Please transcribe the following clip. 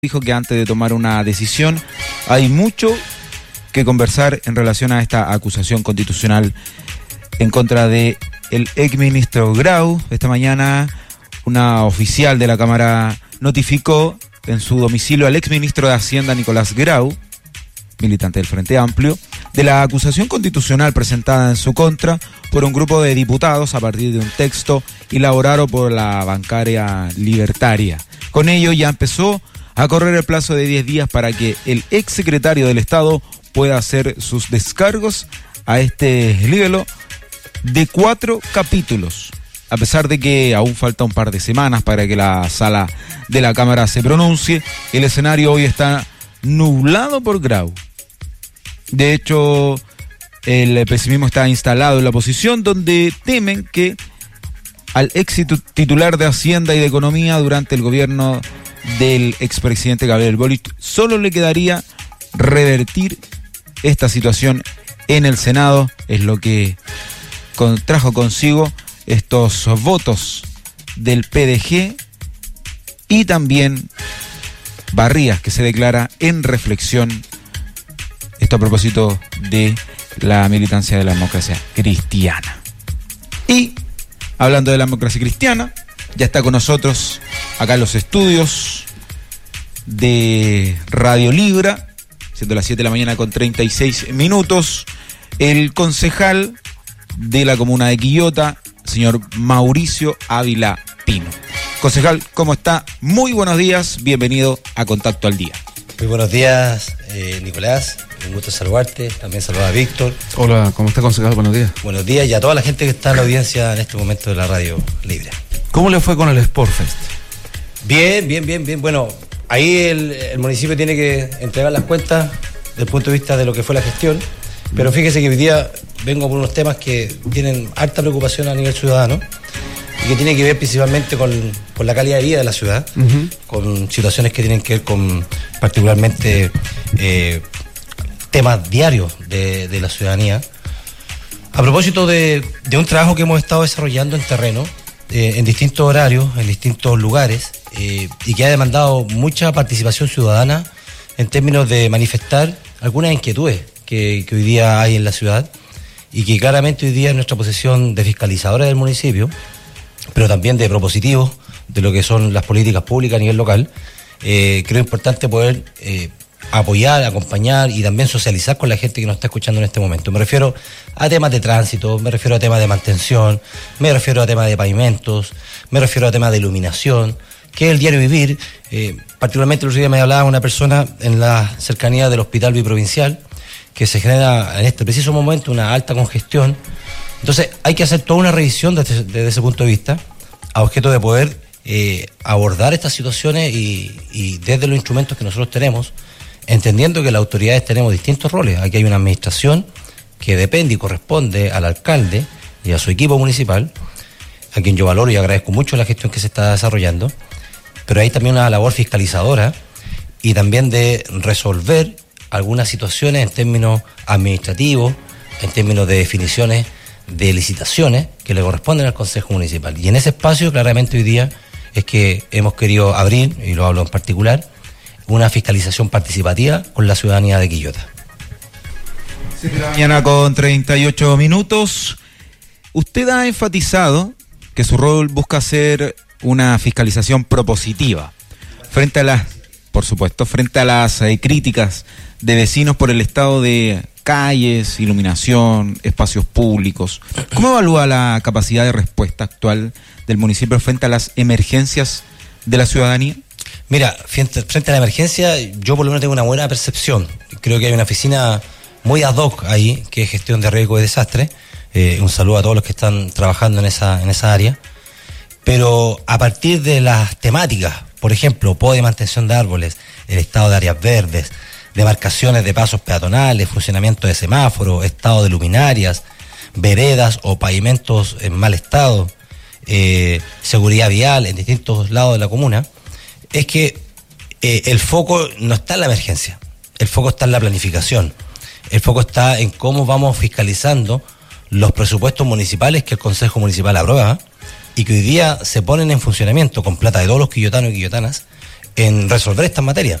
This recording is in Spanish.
dijo que antes de tomar una decisión hay mucho que conversar en relación a esta acusación constitucional en contra de el exministro Grau. Esta mañana una oficial de la Cámara notificó en su domicilio al exministro de Hacienda Nicolás Grau, militante del Frente Amplio, de la acusación constitucional presentada en su contra por un grupo de diputados a partir de un texto elaborado por la bancaria libertaria. Con ello ya empezó a correr el plazo de 10 días para que el exsecretario del Estado pueda hacer sus descargos a este libelo de 4 capítulos. A pesar de que aún falta un par de semanas para que la sala de la Cámara se pronuncie, el escenario hoy está nublado por Grau. De hecho, el pesimismo está instalado en la oposición, donde temen que al ex titular de Hacienda y de Economía durante el gobierno del expresidente Gabriel Boric solo le quedaría revertir esta situación en el Senado. Es lo que trajo consigo estos votos del PDG y también Barrías, que se declara en reflexión. Esto a propósito de la militancia de la democracia cristiana. Y hablando de la democracia cristiana, ya está con nosotros acá en los estudios de Radio Libra, siendo las 7 de la mañana con 36 minutos, el concejal de la comuna de Quillota, señor Mauricio Ávila Pino. Concejal, ¿cómo está? Muy buenos días, bienvenido a Contacto al Día. Muy buenos días, Nicolás, un gusto saludarte, también saludar a Víctor. Hola, ¿cómo está, concejal? Buenos días. Buenos días y a toda la gente que está en la audiencia en este momento de la Radio Libre. ¿Cómo le fue con el Sportfest? Bien. Bueno, ahí el municipio tiene que entregar las cuentas desde el punto de vista de lo que fue la gestión, pero fíjese que hoy día vengo por unos temas que tienen harta preocupación a nivel ciudadano y que tienen que ver principalmente con la calidad de vida de la ciudad, con situaciones que tienen que ver con particularmente temas diarios de la ciudadanía. A propósito de un trabajo que hemos estado desarrollando en terreno, en distintos horarios, en distintos lugares, y que ha demandado mucha participación ciudadana en términos de manifestar algunas inquietudes que hoy día hay en la ciudad y que claramente hoy día es nuestra posición de fiscalizadora del municipio, pero también de propositivos de lo que son las políticas públicas a nivel local. Creo importante poder apoyar, acompañar y también socializar con la gente que nos está escuchando en este momento. Me refiero a temas de tránsito, me refiero a temas de mantención, me refiero a temas de pavimentos, me refiero a temas de iluminación, que es el diario vivir. Particularmente el otro día me hablaba una persona en la cercanía del hospital biprovincial, que se genera en este preciso momento una alta congestión. Entonces hay que hacer toda una revisión desde ese punto de vista, a objeto de poder abordar estas situaciones y desde los instrumentos que nosotros tenemos, entendiendo que las autoridades tenemos distintos roles. Aquí hay una administración que depende y corresponde al alcalde y a su equipo municipal, a quien yo valoro y agradezco mucho la gestión que se está desarrollando, pero hay también una labor fiscalizadora y también de resolver algunas situaciones en términos administrativos, en términos de definiciones de licitaciones que le corresponden al Consejo Municipal. Y en ese espacio, claramente hoy día, es que hemos querido abrir, y lo hablo en particular, una fiscalización participativa con la ciudadanía de Quillota. 7 de la mañana con 38 minutos. Usted ha enfatizado que su rol busca ser una fiscalización propositiva frente a las, por supuesto, frente a las críticas de vecinos por el estado de calles, iluminación, espacios públicos. ¿Cómo evalúa la capacidad de respuesta actual del municipio frente a las emergencias de la ciudadanía? Mira, frente a la emergencia, yo por lo menos tengo una buena percepción. Creo que hay una oficina muy ad hoc ahí, que es gestión de riesgo y desastre. Un saludo a todos los que están trabajando en esa área. Pero a partir de las temáticas, por ejemplo, poda y mantención de árboles, el estado de áreas verdes, demarcaciones de pasos peatonales, funcionamiento de semáforos, estado de luminarias, veredas o pavimentos en mal estado, seguridad vial en distintos lados de la comuna, es que el foco no está en la emergencia, el foco está en la planificación, el foco está en cómo vamos fiscalizando los presupuestos municipales que el Consejo Municipal aprueba y que hoy día se ponen en funcionamiento con plata de todos los quillotanos y quillotanas en resolver estas materias.